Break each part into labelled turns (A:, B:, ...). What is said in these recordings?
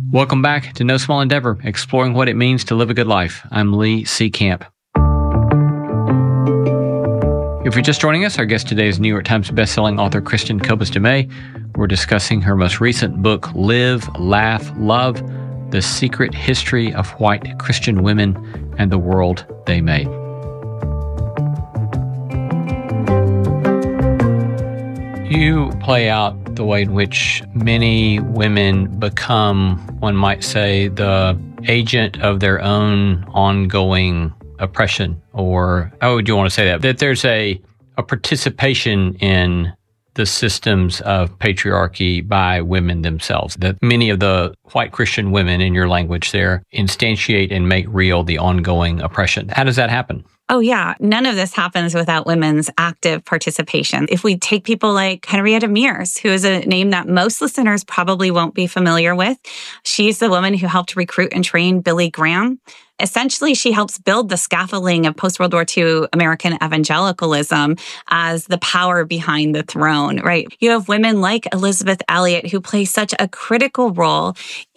A: Welcome back to No Small Endeavor, exploring what it means to live a good life. I'm Lee Seecamp. If you're just joining us, our guest today is New York Times bestselling author Kristin Kobes Du Mez. We're discussing her most recent book, Live, Laugh, Love, The Secret History of White Christian Women and the World They Made. You play out the way in which many women become, one might say, the agent of their own ongoing oppression, or how would you want to say that? That there's a participation in the systems of patriarchy by women themselves, that many of the white Christian women, in your language there, instantiate and make real the ongoing oppression. How does that happen?
B: Oh, yeah. None of this happens without women's active participation. If we take people like Henrietta Mears, who is a name that most listeners probably won't be familiar with, she's the woman who helped recruit and train Billy Graham. Essentially, she helps build the scaffolding of post-World War II American evangelicalism as the power behind the throne, right? You have women like Elizabeth Elliot who play such a critical role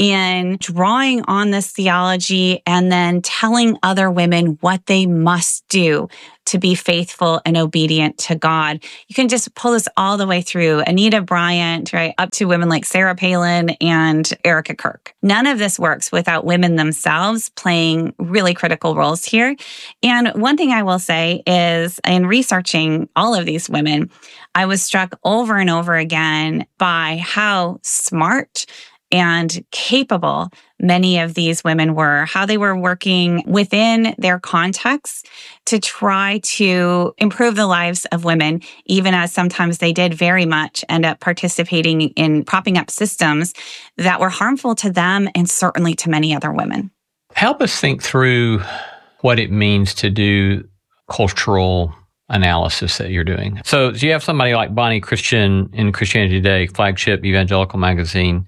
B: in drawing on this theology and then telling other women what they must do to be faithful and obedient to God. You can just pull this all the way through Anita Bryant, right, up to women like Sarah Palin and Erica Kirk. None of this works without women themselves playing really critical roles here. And one thing I will say is, in researching all of these women, I was struck over and over again by how smart and capable many of these women were, how they were working within their context to try to improve the lives of women, even as sometimes they did very much end up participating in propping up systems that were harmful to them and certainly to many other women.
A: Help us think through what it means to do cultural analysis that you're doing. So you have somebody like Bonnie Christian in Christianity Today, flagship evangelical magazine,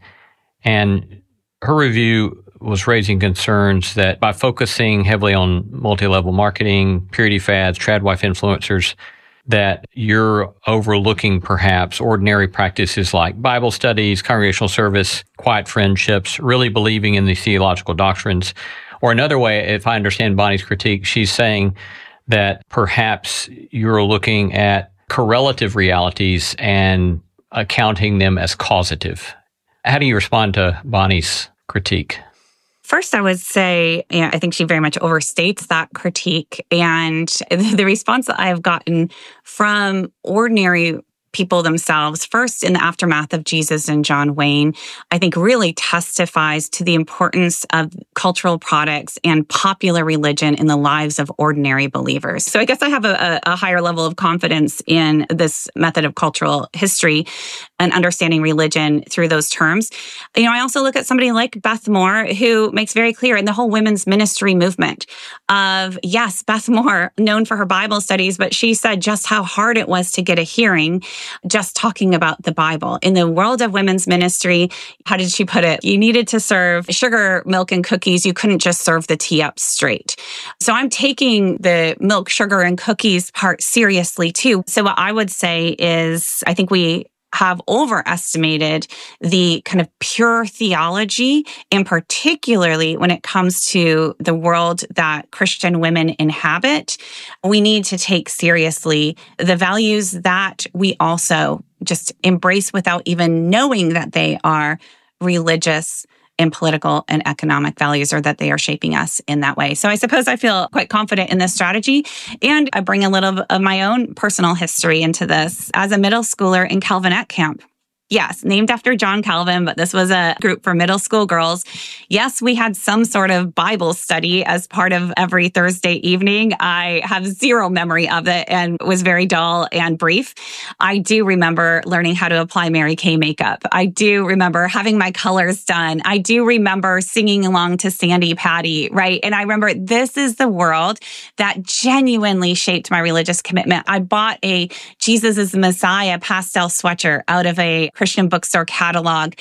A: and her review was raising concerns that by focusing heavily on multi-level marketing, purity fads, tradwife influencers, that you're overlooking perhaps ordinary practices like Bible studies, congregational service, quiet friendships, really believing in these theological doctrines. Or another way, if I understand Bonnie's critique, she's saying that perhaps you're looking at correlative realities and accounting them as causative. How do you respond to Bonnie's critique?
B: First, I would say, I think she very much overstates that critique. And the response that I have gotten from ordinary people themselves, first in the aftermath of Jesus and John Wayne, I think really testifies to the importance of cultural products and popular religion in the lives of ordinary believers. So I guess I have a higher level of confidence in this method of cultural history and understanding religion through those terms. I also look at somebody like Beth Moore, who makes very clear in the whole women's ministry movement of, yes, Beth Moore, known for her Bible studies, but she said just how hard it was to get a hearing just talking about the Bible. In the world of women's ministry, how did she put it? You needed to serve sugar, milk, and cookies. You couldn't just serve the tea up straight. So I'm taking the milk, sugar, and cookies part seriously too. So what I would say is, I think we have overestimated the kind of pure theology, and particularly when it comes to the world that Christian women inhabit. We need to take seriously the values that we also just embrace without even knowing that they are religious and political and economic values, or that they are shaping us in that way. So I suppose I feel quite confident in this strategy. And I bring a little of my own personal history into this. As a middle schooler in Calvinette camp, yes, named after John Calvin, but this was a group for middle school girls. Yes, we had some sort of Bible study as part of every Thursday evening. I have zero memory of it and was very dull and brief. I do remember learning how to apply Mary Kay makeup. I do remember having my colors done. I do remember singing along to Sandy Patty, right? And I remember this is the world that genuinely shaped my religious commitment. I bought a Jesus is the Messiah pastel sweatshirt out of a Christian bookstore catalog.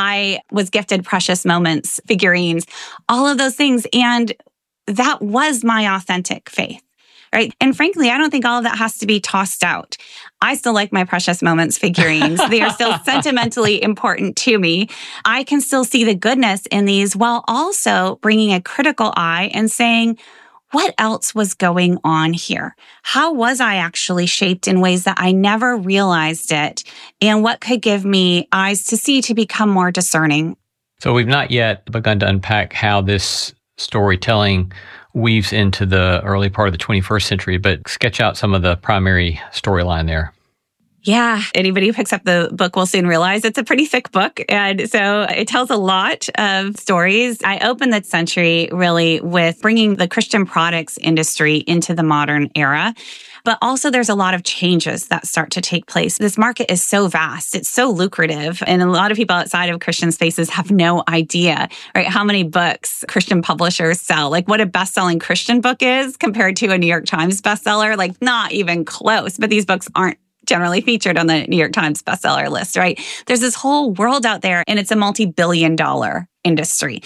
B: I was gifted Precious Moments figurines, all of those things. And that was my authentic faith, right? And frankly, I don't think all of that has to be tossed out. I still like my Precious Moments figurines. They are still sentimentally important to me. I can still see the goodness in these while also bringing a critical eye and saying, what else was going on here? How was I actually shaped in ways that I never realized it? And what could give me eyes to see to become more discerning?
A: So we've not yet begun to unpack how this storytelling weaves into the early part of the 21st century, but sketch out some of the primary storyline there.
B: Yeah. Anybody who picks up the book will soon realize it's a pretty thick book. And so it tells a lot of stories. I opened that century really with bringing the Christian products industry into the modern era. But also there's a lot of changes that start to take place. This market is so vast. It's so lucrative. And a lot of people outside of Christian spaces have no idea, right? How many books Christian publishers sell, like what a best-selling Christian book is compared to a New York Times bestseller, like not even close. But these books aren't generally featured on the New York Times bestseller list, right? There's this whole world out there and it's a multi-billion-dollar industry.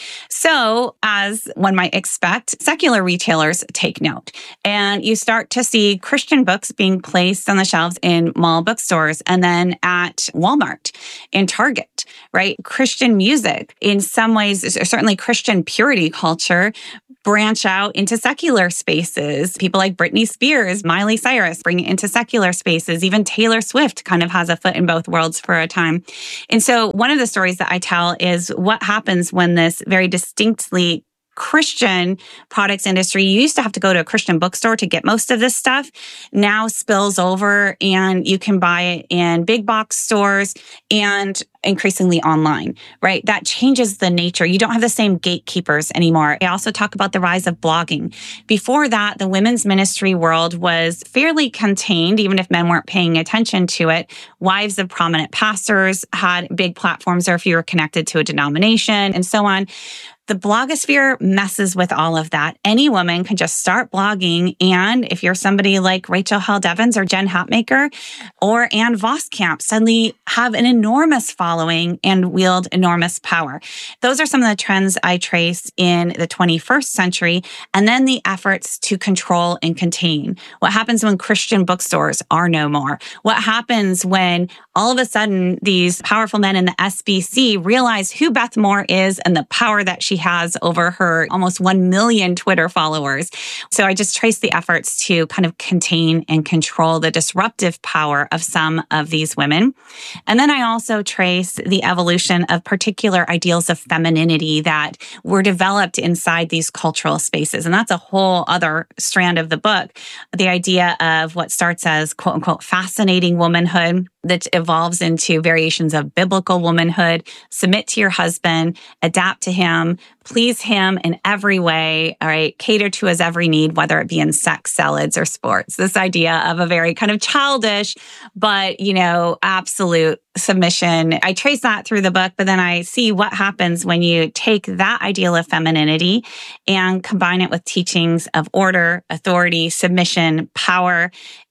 B: So as one might expect, secular retailers take note. And you start to see Christian books being placed on the shelves in mall bookstores and then at Walmart, in Target, right? Christian music, in some ways, certainly Christian purity culture, branch out into secular spaces. People like Britney Spears, Miley Cyrus bring it into secular spaces. Even Taylor Swift kind of has a foot in both worlds for a time. And so one of the stories that I tell is what happens when this very distinctly Christian products industry, you used to have to go to a Christian bookstore to get most of this stuff, now spills over and you can buy it in big box stores and increasingly online, right? That changes the nature. You don't have the same gatekeepers anymore. I also talk about the rise of blogging. Before that, the women's ministry world was fairly contained, even if men weren't paying attention to it. Wives of prominent pastors had big platforms, or if you were connected to a denomination and so on. The blogosphere messes with all of that. Any woman can just start blogging. And if you're somebody like Rachel Held Evans or Jen Hatmaker or Ann Voskamp, suddenly have an enormous following and wield enormous power. Those are some of the trends I trace in the 21st century. And then the efforts to control and contain. What happens when Christian bookstores are no more? What happens when all of a sudden these powerful men in the SBC realize who Beth Moore is and the power that she has over her almost 1 million Twitter followers. So I just trace the efforts to kind of contain and control the disruptive power of some of these women. And then I also trace the evolution of particular ideals of femininity that were developed inside these cultural spaces. And that's a whole other strand of the book. The idea of what starts as quote unquote fascinating womanhood that evolves into variations of biblical womanhood, submit to your husband, adapt to him, please him in every way, all right, cater to his every need, whether it be in sex, salads, or sports. This idea of a very kind of childish, but, absolute submission. I trace that through the book, but then I see what happens when you take that ideal of femininity and combine it with teachings of order, authority, submission, power,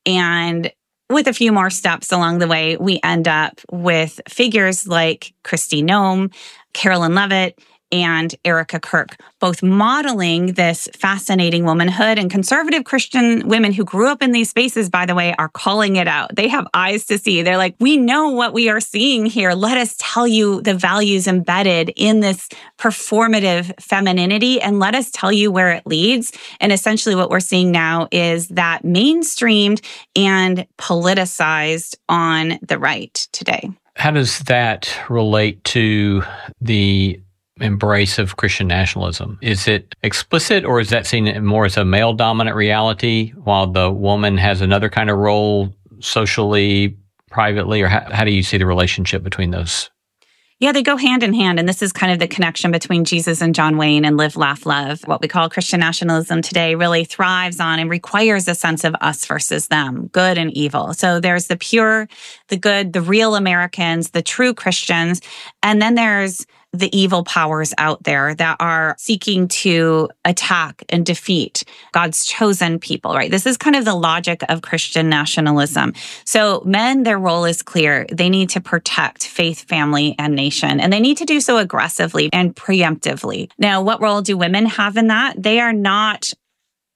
B: and with a few more steps along the way, we end up with figures like Kristi Noem, Carolyn Levitt, and Erica Kirk, both modeling this fascinating womanhood. And conservative Christian women who grew up in these spaces, by the way, are calling it out. They have eyes to see. They're like, we know what we are seeing here. Let us tell you the values embedded in this performative femininity, and let us tell you where it leads. And essentially what we're seeing now is that mainstreamed and politicized on the right today.
A: How does that relate to the embrace of Christian nationalism? Is it explicit, or is that seen more as a male-dominant reality while the woman has another kind of role socially, privately, or how do you see the relationship between those?
B: Yeah, they go hand in hand. And this is kind of the connection between Jesus and John Wayne and Live, Laugh, Love. What we call Christian nationalism today really thrives on and requires a sense of us versus them, good and evil. So there's the pure, the good, the real Americans, the true Christians. And then there's the evil powers out there that are seeking to attack and defeat God's chosen people, right? This is kind of the logic of Christian nationalism. So men, their role is clear. They need to protect faith, family, and nation, and they need to do so aggressively and preemptively. Now, what role do women have in that? They are not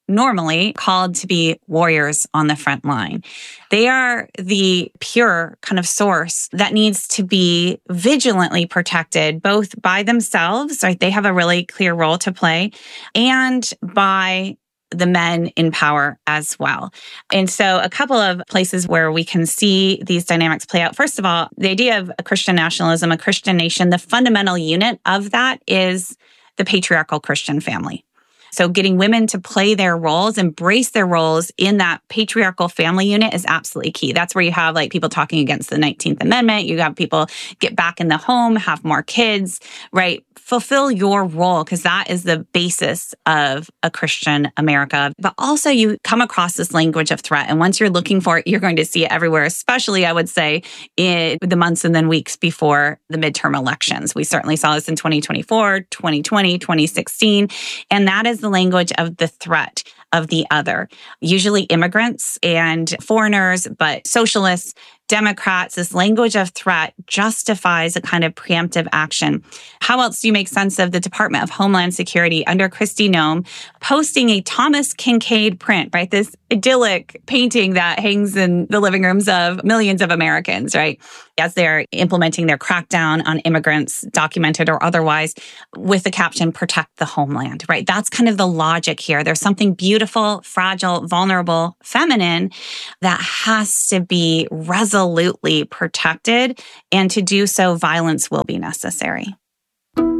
B: normally called to be warriors on the front line. They are the pure kind of source that needs to be vigilantly protected, both by themselves, right? They have a really clear role to play, and by the men in power as well. And so a couple of places where we can see these dynamics play out. First of all, the idea of a Christian nationalism, a Christian nation, the fundamental unit of that is the patriarchal Christian family. So getting women to play their roles, embrace their roles in that patriarchal family unit is absolutely key. That's where you have like people talking against the 19th Amendment. You have people get back in the home, have more kids, right? Fulfill your role, because that is the basis of a Christian America. But also you come across this language of threat. And once you're looking for it, you're going to see it everywhere, especially I would say in the months and then weeks before the midterm elections. We certainly saw this in 2024, 2020, 2016. And that is the language of the threat of the other, usually immigrants and foreigners, but socialists, Democrats. This language of threat justifies a kind of preemptive action. How else do you make sense of the Department of Homeland Security under Kristi Noem posting a Thomas Kinkade print, right? This idyllic painting that hangs in the living rooms of millions of Americans, right? As they're implementing their crackdown on immigrants, documented or otherwise, with the caption, protect the homeland, right? That's kind of the logic here. There's something beautiful, fragile, vulnerable, feminine that has to be resolutely protected. And to do so, violence will be necessary.